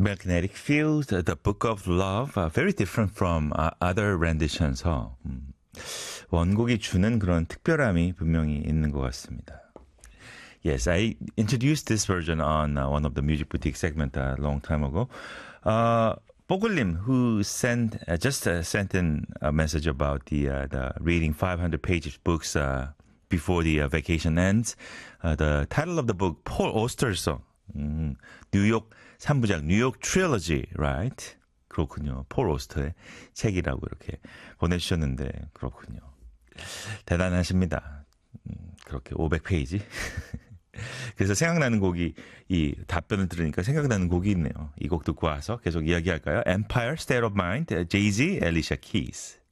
Magnetic Field, The Book of Love, very different from other renditions. 원곡이 주는 그런 특별함이 분명히 있는 것 같습니다. Yes, I introduced this version on one of the Music Boutique segment a long time ago. 뽀글님, who just sent in a message about the reading 500 pages books before the vacation ends. The title of the book, Paul Auster's song. 뉴욕 3부작, 뉴욕 트릴러지, right? 그렇군요. 폴 오스터의 책이라고 이렇게 보내주셨는데, 그렇군요. 대단하십니다. 그렇게 500페이지. 그래서 생각나는 곡이, 이 답변을 들으니까 생각나는 곡이 있네요. 이 곡 듣고 와서 계속 이야기할까요? Empire, State of Mind, Jay-Z, Alicia Keys.